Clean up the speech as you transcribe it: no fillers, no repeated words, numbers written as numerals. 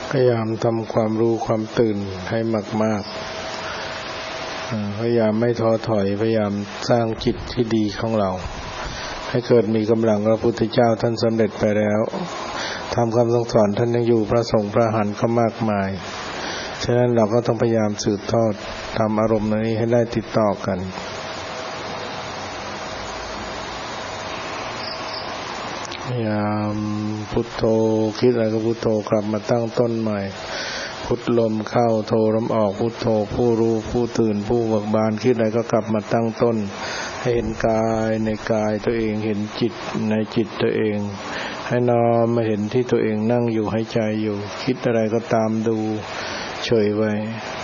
พยายามทำความรู้ความตื่นให้มากๆพยายามไม่ท้อถอยพยายามสร้างจิตที่ดีของเราให้เกิดมีกำลังพระพุทธเจ้าท่านสำเร็จไปแล้วทำคำสั่งสอนท่านยังอยู่พระสงฆ์พระอรหันต์ก็มากมายฉะนั้นเราก็ต้องพยายามสืบทอดทำอารมณ์นี้ให้ได้ติดต่อกันพยายามพุทโธคิดอะไรก็พุทโธกลับมาตั้งต้นใหม่พุทลมเข้าโธลมออกพุทโธผู้รู้ผู้ตื่นผู้เบิกบานคิดอะไรก็กลับมาตั้งต้นให้เห็นกายในกายตัวเองเห็นจิตในจิตตัวเองให้น้อมมาเห็นที่ตัวเองนั่งอยู่หายใจอยู่คิดอะไรก็ตามดูเฉยไว้